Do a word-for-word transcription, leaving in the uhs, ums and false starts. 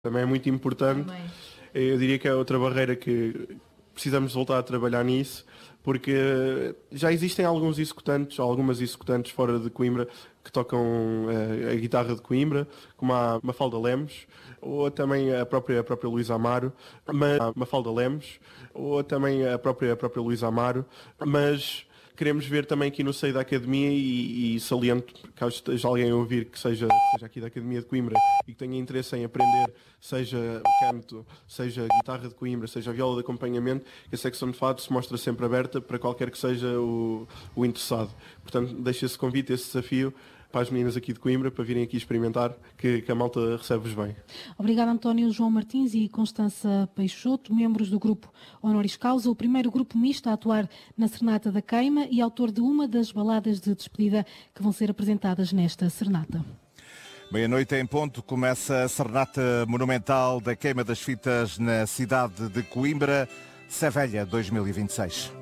Também é muito importante. Também. Eu diria que é outra barreira que precisamos voltar a trabalhar nisso, porque já existem alguns executantes, algumas executantes fora de Coimbra que tocam a, a guitarra de Coimbra, como a Mafalda Lemos, ou também a própria, a própria Luísa Amaro, mas, a Mafalda Lemos, ou também a própria, a própria Luísa Amaro, mas queremos ver também aqui no seio da Academia e, e saliento, caso esteja alguém a ouvir que seja, seja aqui da Academia de Coimbra e que tenha interesse em aprender, seja o canto, seja a guitarra de Coimbra, seja a viola de acompanhamento, que a secção de fado se mostra sempre aberta para qualquer que seja o, o interessado. Portanto, deixo esse convite, esse desafio para as meninas aqui de Coimbra, para virem aqui experimentar, que, que a malta recebe-vos bem. Obrigada, António João Martins e Constança Peixoto, membros do grupo Honoris Causa, o primeiro grupo misto a atuar na Serenata da Queima e autor de uma das baladas de despedida que vão ser apresentadas nesta Serenata. Meia-noite em ponto, começa a Serenata Monumental da Queima das Fitas na cidade de Coimbra, Sevelha dois mil e vinte e seis.